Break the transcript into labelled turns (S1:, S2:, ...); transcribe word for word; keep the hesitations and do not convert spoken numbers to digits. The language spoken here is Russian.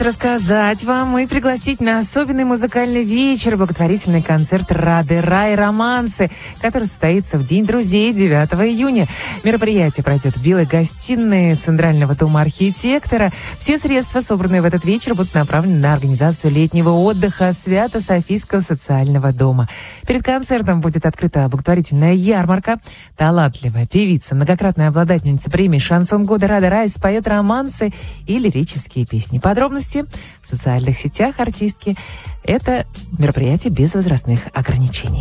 S1: Рассказать вам и пригласить на особенный музыкальный вечер, благотворительный концерт «Рады Рай Романсы», который состоится в День друзей девятого июня. Мероприятие пройдет в Белой гостиной Центрального дома архитектора. Все средства, собранные в этот вечер, будут направлены на организацию летнего отдыха Свято-Софийского социального дома. Перед концертом будет открыта благотворительная ярмарка. Талантливая певица, многократная обладательница премии «Шансон года» Рада Рай споет романсы и лирические песни. Подробности в социальных сетях артистки. Это мероприятие без возрастных ограничений.